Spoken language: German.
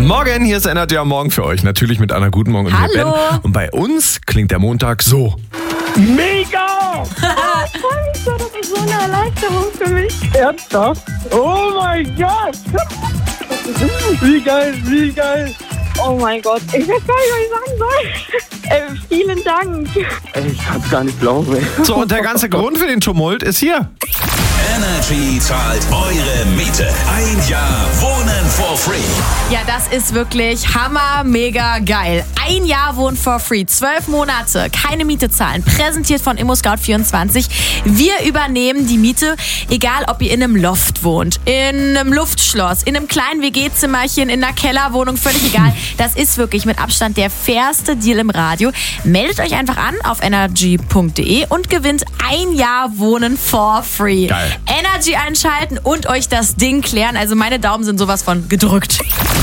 Morgen, hier ist Energy am Morgen für euch. Natürlich mit Anna. Guten Morgen und Hallo. mit Ben. Und bei uns klingt der Montag so. Mega! Ich freue mich so, das ist so eine Erleichterung für mich. Ernsthaft? Oh mein Gott! Wie geil, wie geil! Oh mein Gott, ich weiß gar nicht, was ich sagen soll. Vielen Dank. Ey, ich kann's gar nicht glauben, ey. So, und der ganze Grund für den Tumult ist hier. Energy zahlt eure Miete. Ein Jahr Wohnen for free. Ja, das ist wirklich hammer, mega geil. Ein Jahr Wohnen for free, 12 Monate, keine Miete zahlen. Präsentiert von ImmoScout24. Wir übernehmen die Miete, egal ob ihr in einem Loft wohnt, in einem Luftschloss, in einem kleinen WG-Zimmerchen, in einer Kellerwohnung, völlig egal. Das ist wirklich mit Abstand der fairste Deal im Radio. Meldet euch einfach an auf energy.de und gewinnt ein Jahr Wohnen for free. Geil. Energy einschalten und euch das Ding klären. Also meine Daumen sind sowas von gedrückt.